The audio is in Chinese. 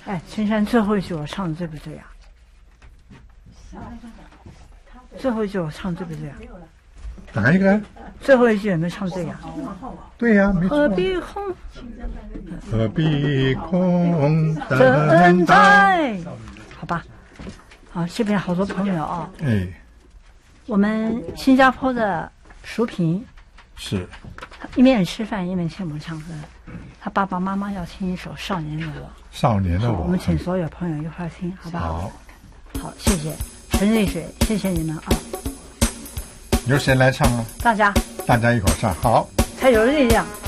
哎，青山最后一句我唱的对不对呀？最后一句我唱对不对呀？ 哪一个？ 最后一句有没有唱对呀？ 对呀，没错。何必空等待？ 好吧，好，这边好多朋友啊。 哎， 我们新加坡的淑萍是一面吃饭一面听我们唱歌，他爸爸妈妈要听一首《少年的我》。 少年的我， 我们请所有朋友一块儿听，好不好？ 好， 好，谢谢陈瑞水，谢谢你们啊！ 由谁来唱啊？ 大家一块儿唱，好， 才有力量。